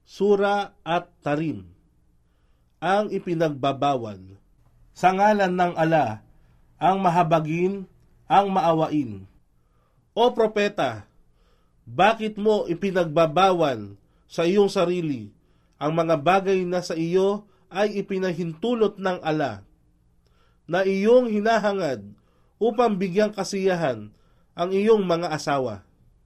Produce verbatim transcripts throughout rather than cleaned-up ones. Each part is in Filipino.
Sura at Tarim. Ang ipinagbabawal. Sa ngalan ng Ala, ang mahabagin, ang maawain. O propeta, bakit mo ipinagbabawal sa iyong sarili ang mga bagay na sa iyo ay ipinahintulot ng Ala, na iyong hinahangad upang bigyang kasiyahan ang iyong mga asawa?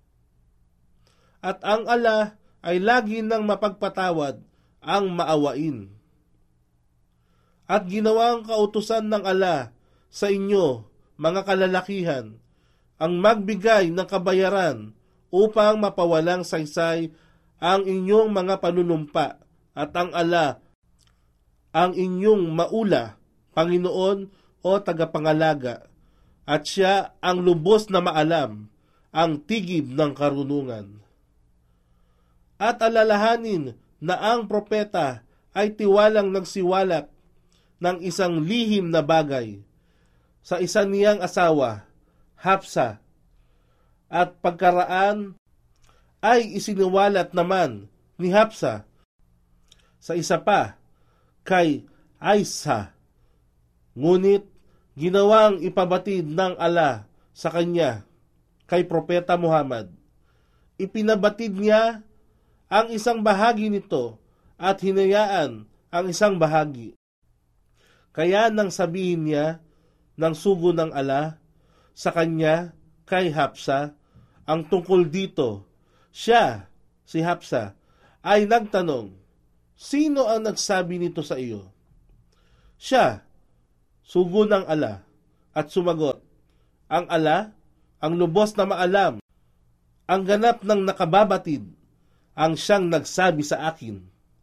At ang Ala ay lagi nang mapagpatawad, ang maawain. At ginawang kautusan ng Ala sa inyo, mga kalalakihan, ang magbigay ng kabayaran upang mapawalang saysay ang inyong mga panunumpa, at ang Ala ang inyong maula, Panginoon o tagapangalaga, at siya ang lubos na maalam, ang tigib ng karunungan. At alalahanin na ang propeta ay tiwalang nagsiwalat ng isang lihim na bagay sa isa niyang asawa, Hapsa, at pagkaraan ay isiniwalat naman ni Hapsa sa isa pa, kay Aisa. Ngunit ginawang ipabatid ng Ala sa kanya, kay Propeta Muhammad. Ipinabatid niya ang isang bahagi nito at hinayaan ang isang bahagi. Kaya nang sabihin niya ng sugo ng Ala sa kanya, kay Hapsa, ang tungkol dito, siya, si Hapsa, ay nagtanong, sino ang nagsabi nito sa iyo? Siya, sugo ng Ala, at sumagot, ang Ala, ang lubos na maalam, ang ganap ng nakababatid, ang siyang nagsabi sa akin.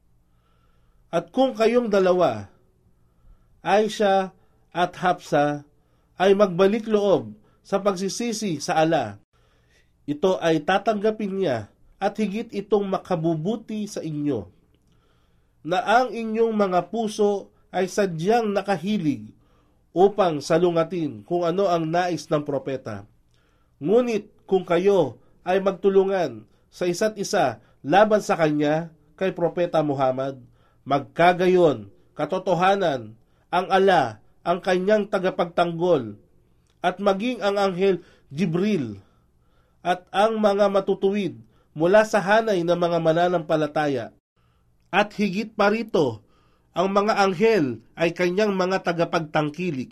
At kung kayong dalawa, Aisha at Hapsa, ay magbalik loob sa pagsisisi sa Ala, ito ay tatanggapin niya at higit itong makabubuti sa inyo, na ang inyong mga puso ay sadyang nakahilig upang salungatin kung ano ang nais ng propeta. Ngunit kung kayo ay magtulungan sa isa't isa laban sa kanya, kay Propeta Muhammad, magkagayon, katotohanan, ang Ala, ang kanyang tagapagtanggol, at maging ang anghel Jibril, at ang mga matutuwid mula sa hanay ng mga mananampalataya, at higit pa rito, ang mga anghel ay kanyang mga tagapagtangkilik.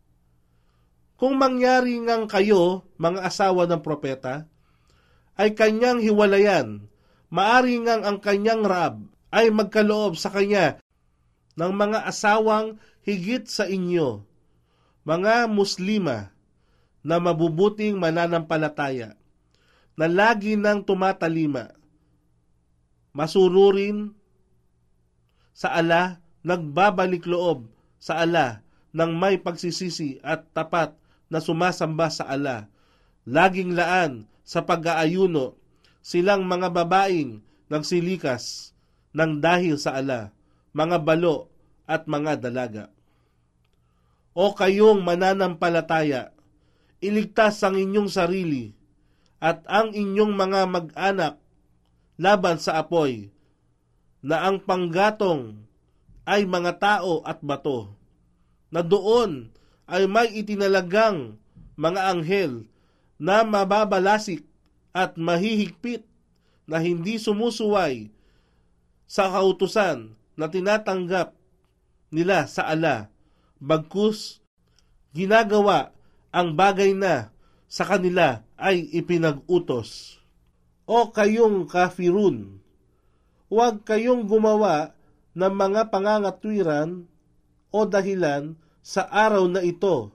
Kung mangyari ngang kayo, mga asawa ng propeta, ay kanyang hiwalayan, maari ngang ang kanyang Rab ay magkaloob sa kanya ng mga asawang higit sa inyo, mga Muslima na mabubuting mananampalataya, na lagi nang tumatalima, masunurin sa Ala, nagbabalik loob sa Ala ng may pagsisisi at tapat na sumasamba sa Ala, laging laan sa pag-aayuno, silang mga babaeng nagsilikas ng dahil sa Ala, mga balo at mga dalaga. O kayong mananampalataya, iligtas ang inyong sarili at ang inyong mga mag-anak laban sa apoy, na ang panggatong ay mga tao at bato, na doon ay may itinalagang mga anghel na mababalasik at mahihigpit, na hindi sumusuway sa kautusan na tinatanggap nila sa Ala, bagkus ginagawa ang bagay na sa kanila ay ipinag-utos. O kayong kafirun, huwag kayong gumawa ng mga pangangatwiran o dahilan sa araw na ito.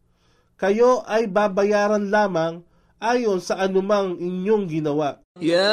Kayo ay babayaran lamang ayon sa anumang inyong ginawa. Ya